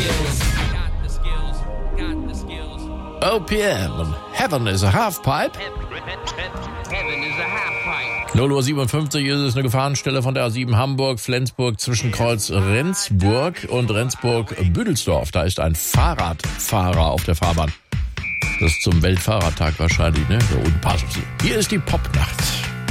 OPM, Heaven is a Halfpipe. 0:57 Uhr ist es eine Gefahrenstelle von der A7 Hamburg-Flensburg zwischen Kreuz Rendsburg und Rendsburg-Büdelsdorf. Da ist ein Fahrradfahrer auf der Fahrbahn. Das ist zum Weltfahrradtag wahrscheinlich, ne? So unpassend. Hier ist die Popnacht.